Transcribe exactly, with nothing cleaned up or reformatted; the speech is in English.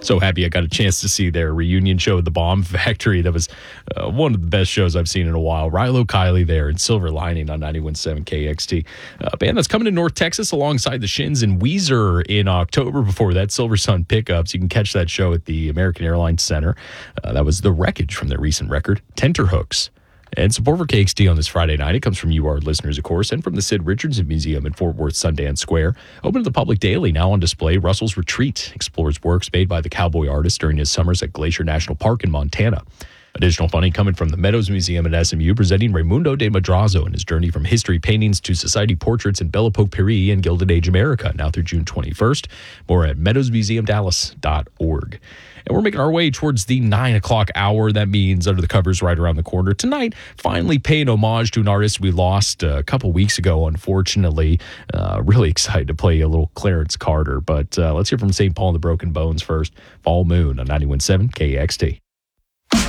So happy I got a chance to see their reunion show at the Bomb Factory. That was uh, one of the best shows I've seen in a while. Rilo Kiley there and Silver Lining on ninety-one point seven K X T. A band that's coming to North Texas alongside the Shins and Weezer in October. Before that, Silver Sun Pickups. You can catch that show at the American Airlines Center. Uh, that was The Wreckage from their recent record, Tenterhooks. And support for K X T on this Friday night. It comes from you, our listeners, of course, and from the Sid Richardson Museum in Fort Worth Sundance Square. Open to the public daily, now on display. Russell's Retreat explores works made by the cowboy artist during his summers at Glacier National Park in Montana. Additional funding coming from the Meadows Museum at S M U, presenting Raimundo de Madrazo and his journey from history paintings to society portraits in Belle Epoque Paris and Gilded Age America, now through June twenty-first. More at meadows museum dallas dot org. And we're making our way towards the nine o'clock hour. That means Under the Covers right around the corner. Tonight, finally paying homage to an artist we lost a couple weeks ago, unfortunately. Uh, really excited to play a little Clarence Carter. But uh, let's hear from Saint Paul and the Broken Bones first. Fall Moon on ninety-one point seven K X T.